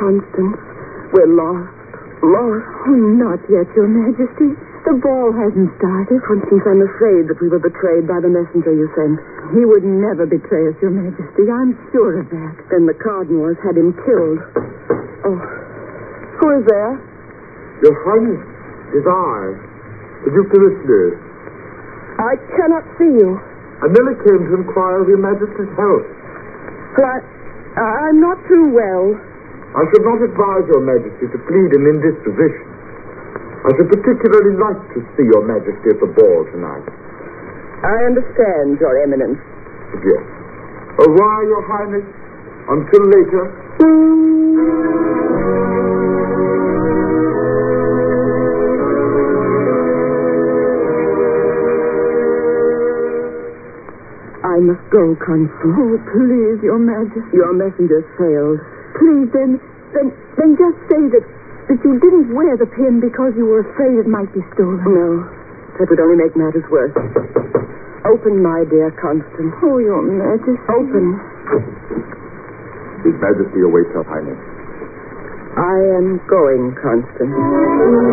Constance. We're lost. Lost. Oh, not yet, Your Majesty. The ball hasn't started. Constance, I'm afraid that we were betrayed by the messenger you sent. He would never betray us, Your Majesty. I'm sure of that. Then the Cardinal has had him killed. Oh. Who is there? Your Highness, it is I, the Duke de Richelieu. I cannot see you. I merely came to inquire of Your Majesty's health. I'm not too well. I should not advise Your Majesty to plead an indisposition. I should particularly like to see Your Majesty at the ball tonight. I understand, Your Eminence. Yes. Au revoir, Your Highness. Until later. I must go, Constance. Oh, please, Your Majesty. Your messenger's failed. Please, then just say that you didn't wear the pin because you were afraid it might be stolen. No, that would only make matters worse. Open, my dear Constance. Oh, Your Majesty. Open. His Majesty awaits Her Highness. I am going, Constance.